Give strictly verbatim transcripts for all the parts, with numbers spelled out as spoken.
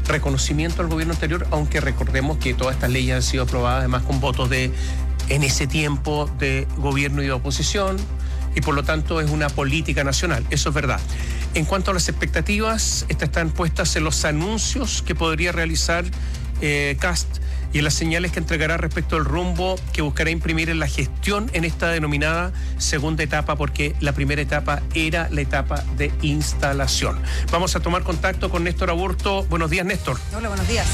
reconocimiento al gobierno anterior, aunque recordemos que todas estas leyes han sido aprobadas además con votos de, en ese tiempo, de gobierno y de oposición, y por lo tanto es una política nacional, eso es verdad. En cuanto a las expectativas, estas están puestas en los anuncios que podría realizar eh, Kast y en las señales que entregará respecto al rumbo que buscará imprimir en la gestión en esta denominada segunda etapa, porque la primera etapa era la etapa de instalación. Vamos a tomar contacto con Néstor Aburto. Buenos días, Néstor. Hola, buenos días.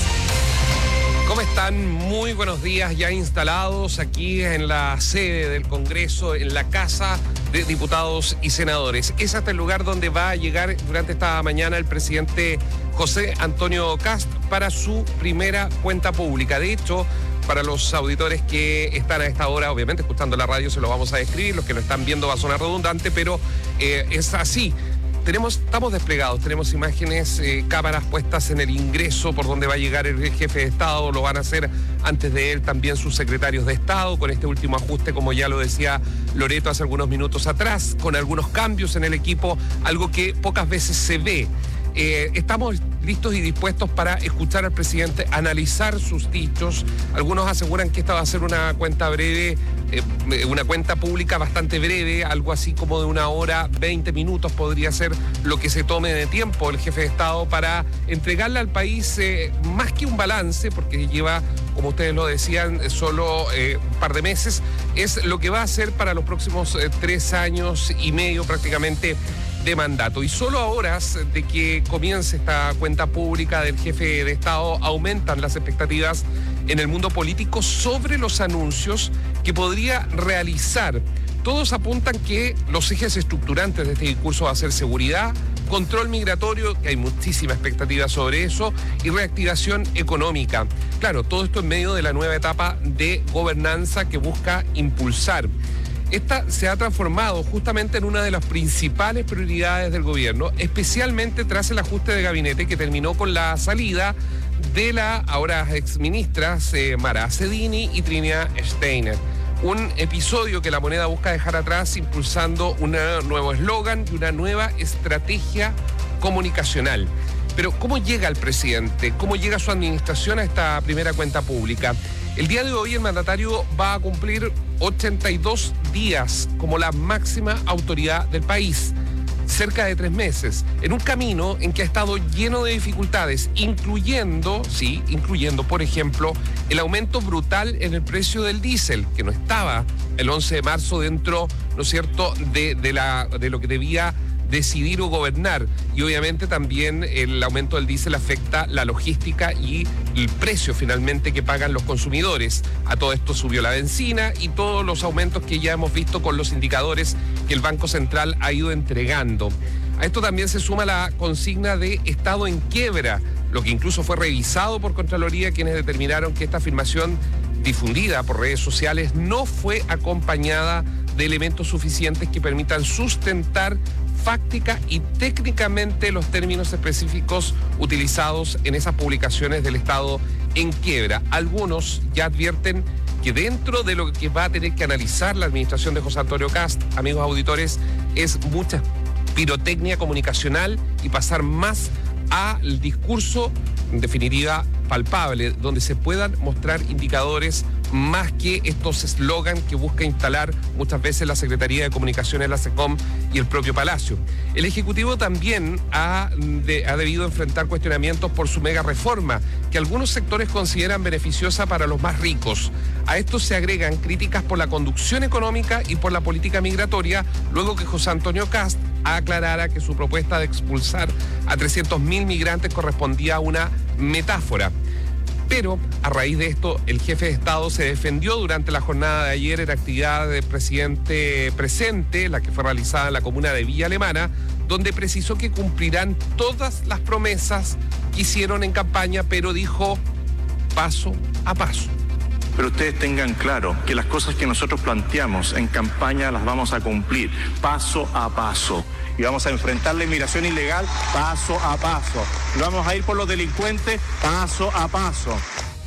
¿Cómo están? Muy buenos días, ya instalados aquí en la sede del Congreso, en la Casa de Diputados y Senadores. Es hasta el lugar donde va a llegar durante esta mañana el presidente José Antonio Kast para su primera cuenta pública. De hecho, para los auditores que están a esta hora, obviamente escuchando la radio, se lo vamos a describir. Los que lo están viendo va a sonar redundante, pero eh, es así. Tenemos, estamos desplegados, tenemos imágenes, eh, cámaras puestas en el ingreso por donde va a llegar el jefe de Estado, lo van a hacer antes de él también sus secretarios de Estado, con este último ajuste, como ya lo decía Loreto hace algunos minutos atrás, con algunos cambios en el equipo, algo que pocas veces se ve. Eh, estamos listos y dispuestos para escuchar al presidente, analizar sus dichos. Algunos aseguran que esta va a ser una cuenta breve, eh, una cuenta pública bastante breve, algo así como de una hora, veinte minutos podría ser lo que se tome de tiempo el jefe de Estado para entregarle al país eh, más que un balance, porque lleva, como ustedes lo decían, solo eh, un par de meses, es lo que va a hacer para los próximos eh, tres años y medio prácticamente de mandato. Y solo a horas de que comience esta cuenta pública del jefe de Estado aumentan las expectativas en el mundo político sobre los anuncios que podría realizar. Todos apuntan que los ejes estructurantes de este discurso va a ser seguridad, control migratorio, que hay muchísima expectativa sobre eso, y reactivación económica. Claro, todo esto en medio de la nueva etapa de gobernanza que busca impulsar. Esta se ha transformado justamente en una de las principales prioridades del gobierno, especialmente tras el ajuste de gabinete que terminó con la salida de la ahora exministra eh, Mara Cedini y Trinidad Steiner. Un episodio que La Moneda busca dejar atrás impulsando un nuevo eslogan y una nueva estrategia comunicacional. Pero ¿cómo llega el presidente? ¿Cómo llega su administración a esta primera cuenta pública? El día de hoy el mandatario va a cumplir ochenta y dos días como la máxima autoridad del país, cerca de tres meses, en un camino en que ha estado lleno de dificultades, incluyendo, sí, incluyendo, por ejemplo, el aumento brutal en el precio del diésel, que no estaba el once de marzo dentro, ¿no es cierto?, de, de, la, de lo que debía decidir o gobernar. Y obviamente también el aumento del diésel afecta la logística y el precio finalmente que pagan los consumidores. A todo esto subió la benzina y todos los aumentos que ya hemos visto con los indicadores que el Banco Central ha ido entregando. A esto también se suma la consigna de estado en quiebra, lo que incluso fue revisado por Contraloría, quienes determinaron que esta afirmación difundida por redes sociales no fue acompañada de elementos suficientes que permitan sustentar fáctica y técnicamente los términos específicos utilizados en esas publicaciones del Estado en quiebra. Algunos ya advierten que dentro de lo que va a tener que analizar la administración de José Antonio Kast, amigos auditores, es mucha pirotecnia comunicacional y pasar más al discurso, en definitiva, palpable, donde se puedan mostrar indicadores más que estos eslogan que busca instalar muchas veces la Secretaría de Comunicaciones, la SECOM y el propio Palacio. El Ejecutivo también ha, de, ha debido enfrentar cuestionamientos por su mega reforma, que algunos sectores consideran beneficiosa para los más ricos. A esto se agregan críticas por la conducción económica y por la política migratoria, luego que José Antonio Kast aclarara que su propuesta de expulsar a trescientos mil migrantes correspondía a una metáfora. Pero a raíz de esto, el jefe de Estado se defendió durante la jornada de ayer en actividad de presidente presente, la que fue realizada en la comuna de Villa Alemana, donde precisó que cumplirán todas las promesas que hicieron en campaña, pero dijo paso a paso. Pero ustedes tengan claro que las cosas que nosotros planteamos en campaña las vamos a cumplir paso a paso. Y vamos a enfrentar la inmigración ilegal paso a paso. Y vamos a ir por los delincuentes paso a paso.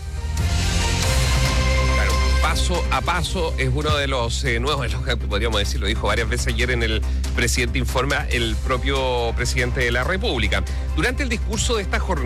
Claro, paso a paso es uno de los eh, nuevos elogios, podríamos decir, lo dijo varias veces ayer en el Presidente Informa el propio presidente de la República. Durante el discurso de esta jornada,